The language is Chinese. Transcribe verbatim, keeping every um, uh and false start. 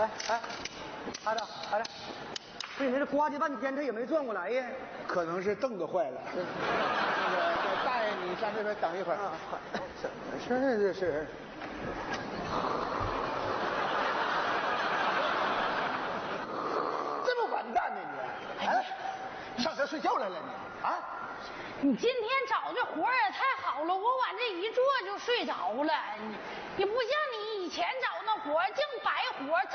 哎哎，孩子孩子，不是你这呱唧半天，他也没转过来呀？ 可能是凳子坏了。那个大爷，你上这边等一会儿。 啊， 怎么事儿这是？这么完蛋呢你？哎，上这睡觉来了你？啊？ 你今天找这活儿也太好了，我往这一坐就睡着了。你你不像你以前找那活儿净白活，